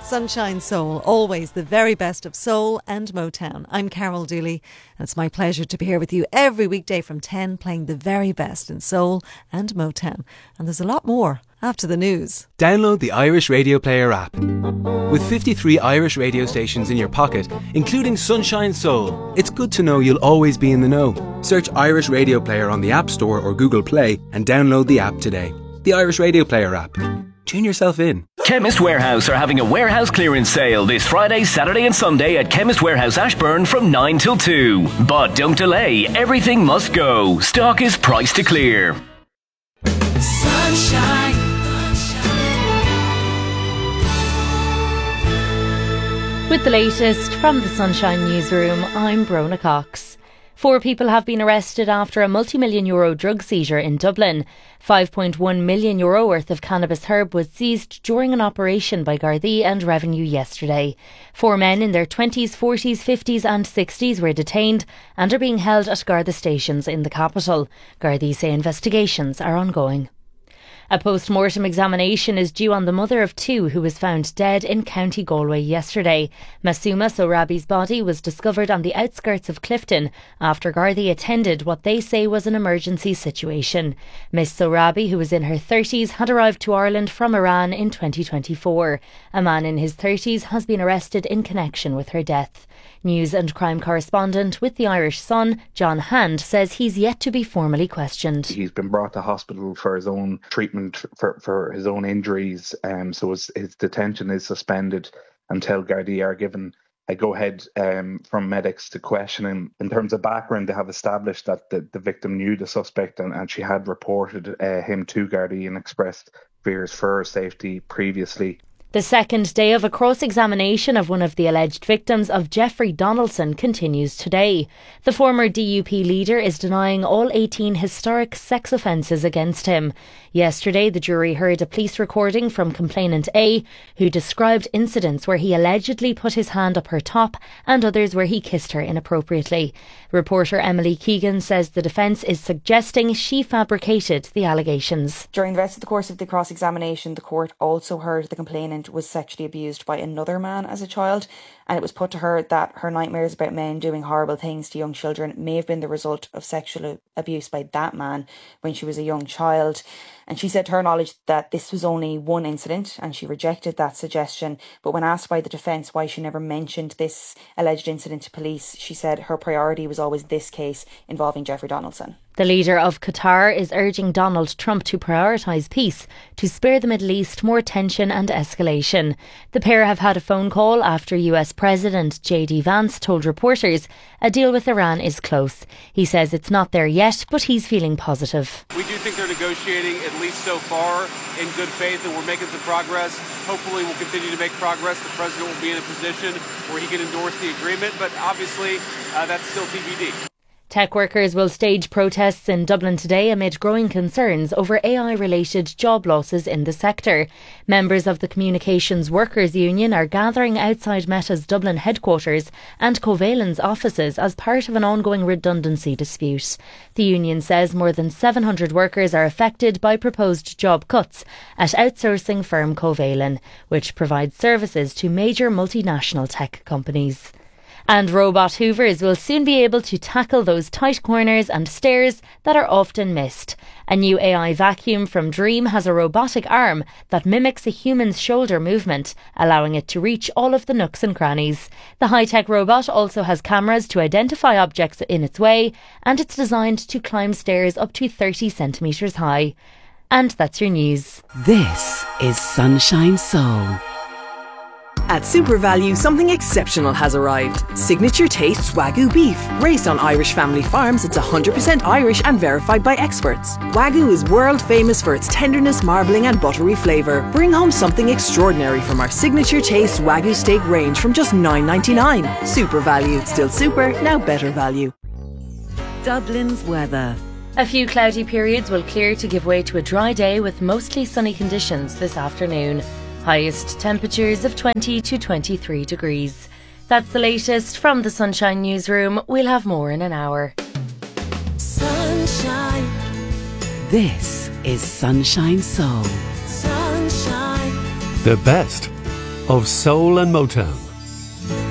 Sunshine Soul, always the very best of soul and Motown. I'm Carol Dooley, and it's my pleasure to be here with you every weekday from 10, playing the very best in soul and Motown. And there's a lot more after the news. Download the Irish Radio Player app. With 53 Irish radio stations in your pocket, including Sunshine Soul, it's good to know you'll always be in the know. Search Irish Radio Player on the App Store or Google Play and download the app today. The Irish Radio Player app. Tune yourself in. Chemist Warehouse are having a warehouse clearance sale this Friday, Saturday and Sunday at Chemist Warehouse Ashburn from 9 till 2. But don't delay, everything must go. Stock is priced to clear. Sunshine. With the latest from the Sunshine Newsroom, I'm Brona Cox. 4 people have been arrested after a multi-million euro drug seizure in Dublin. €5.1 million worth of cannabis herb was seized during an operation by Gardaí and Revenue yesterday. 4 men in their 20s, 40s, 50s and 60s were detained and are being held at Garda stations in the capital. Gardaí say investigations are ongoing. A post-mortem examination is due on the mother of 2 who was found dead in County Galway yesterday. Masuma Sorabi's body was discovered on the outskirts of Clifton after Gardaí attended what they say was an emergency situation. Miss Sorabi, who was in her 30s, had arrived to Ireland from Iran in 2024. A man in his 30s has been arrested in connection with her death. News and crime correspondent with the Irish Sun, John Hand, says he's yet to be formally questioned. He's been brought to hospital for his own treatment for his own injuries, so his detention is suspended until Gardaí are given a go-ahead from medics to question him. In terms of background, they have established that the victim knew the suspect and she had reported him to Gardaí and expressed fears for her safety previously. The second day of a cross-examination of one of the alleged victims of Jeffrey Donaldson continues today. The former DUP leader is denying all 18 historic sex offences against him. Yesterday, the jury heard a police recording from complainant A, who described incidents where he allegedly put his hand up her top and others where he kissed her inappropriately. Reporter Emily Keegan says the defence is suggesting she fabricated the allegations. During the rest of the course of the cross-examination, the court also heard the complainant was sexually abused by another man as a child, and it was put to her that her nightmares about men doing horrible things to young children may have been the result of sexual abuse by that man when she was a young child. And she said to her knowledge that this was only one incident, and she rejected that suggestion. But when asked by the defence why she never mentioned this alleged incident to police, she said her priority was always this case involving Jeffrey Donaldson. The leader of Qatar is urging Donald Trump to prioritise peace to spare the Middle East more tension and escalation. The pair have had a phone call after US President J.D. Vance told reporters a deal with Iran is close. He says it's not there yet, but he's feeling positive. We do think they're negotiating, at least so far, in good faith, and we're making some progress. Hopefully we'll continue to make progress. The president will be in a position where he can endorse the agreement, but obviously that's still TBD. Tech workers will stage protests in Dublin today amid growing concerns over AI-related job losses in the sector. Members of the Communications Workers Union are gathering outside Meta's Dublin headquarters and Covalent's offices as part of an ongoing redundancy dispute. The union says more than 700 workers are affected by proposed job cuts at outsourcing firm Covalent, which provides services to major multinational tech companies. And robot hoovers will soon be able to tackle those tight corners and stairs that are often missed. A new AI vacuum from Dream has a robotic arm that mimics a human's shoulder movement, allowing it to reach all of the nooks and crannies. The high-tech robot also has cameras to identify objects in its way, and it's designed to climb stairs up to 30 centimetres high. And that's your news. This is Sunshine Soul. At Super Value, something exceptional has arrived. Signature Tastes Wagyu beef. Raised on Irish family farms, it's 100% Irish and verified by experts. Wagyu is world famous for its tenderness, marbling and buttery flavour. Bring home something extraordinary from our Signature Tastes Wagyu steak range from just $9.99. Super Value. Still super, now better value. Dublin's weather. A few cloudy periods will clear to give way to a dry day with mostly sunny conditions this afternoon. Highest temperatures of 20 to 23 degrees. That's the latest from the Sunshine Newsroom. We'll have more in an hour. Sunshine. This is Sunshine Soul. Sunshine. The best of soul and Motown.